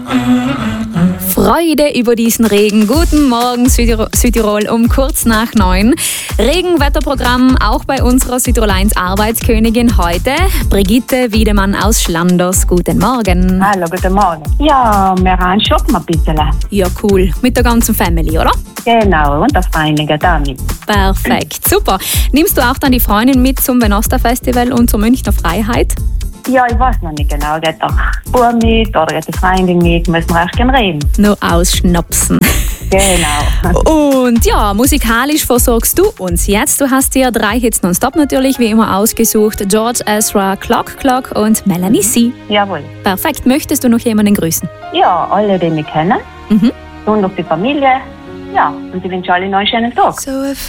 Freude über diesen Regen. Guten Morgen Südtirol um kurz nach 9. Regenwetterprogramm auch bei unserer Südtirol 1 Arbeitskönigin heute. Brigitte Wiedemann aus Schlanders. Guten Morgen. Hallo, guten Morgen. Ja, wir gehen shoppen ein bisschen. Ja, cool. Mit der ganzen Family, oder? Genau, und das Freunde damit. Perfekt, super. Nimmst du auch dann die Freundin mit zum Venosta-Festival und zur Münchner Freiheit? Ja, ich weiß noch nicht genau. Geht der Bub mit oder geht die Freundin mit? Müssen wir erst gerne reden. Nur ausschnapsen. Genau. Und ja, musikalisch versorgst du uns jetzt. Du hast dir 3 Hits nonstop natürlich wie immer ausgesucht. George Ezra, Clock Clock und Melanie C. Jawohl. Perfekt. Möchtest du noch jemanden grüßen? Ja, alle, die mich kennen. Und auch die Familie. Ja, und ich wünsche allen noch einen schönen Tag.